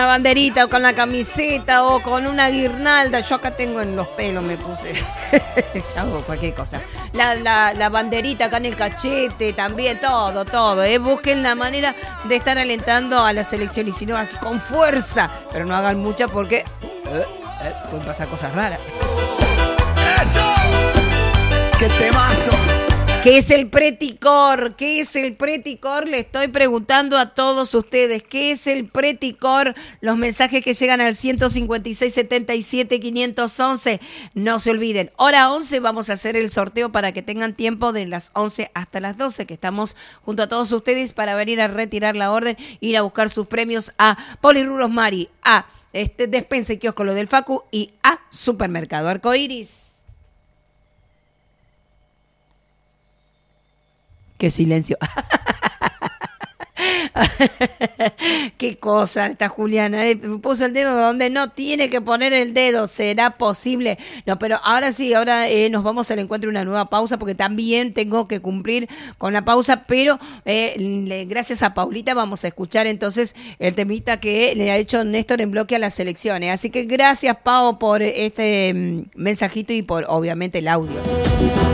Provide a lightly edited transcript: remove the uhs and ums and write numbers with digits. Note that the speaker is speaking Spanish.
Una banderita o con la camiseta o con una guirnalda. Yo acá tengo en los pelos, me puse. Ya hago cualquier cosa. La banderita acá en el cachete también, todo. Busquen la manera de estar alentando a la selección y si no, así con fuerza. Pero no hagan mucha porque pueden pasar cosas raras. ¡Eso! ¡Qué temazo! ¿Qué es el preticor? ¿Qué es el preticor? Le estoy preguntando a todos ustedes. ¿Qué es el preticor? Los mensajes que llegan al 156 77 511. No se olviden. Hora 11 vamos a hacer el sorteo para que tengan tiempo de las 11 hasta las 12, que estamos junto a todos ustedes para venir a retirar la orden, ir a buscar sus premios a Polirruros Mari, a Despensa y Kiosco Lo del Facu y a Supermercado Arcoiris. ¡Qué silencio! ¡Qué cosa esta Juliana! Puso el dedo donde no tiene que poner el dedo. ¿Será posible? No, pero ahora sí, nos vamos al encuentro de una nueva pausa porque también tengo que cumplir con la pausa, pero gracias a Paulita vamos a escuchar entonces el temita que le ha hecho Néstor en bloque a las selecciones. Así que gracias, Pau, por este mensajito y por, obviamente, el audio.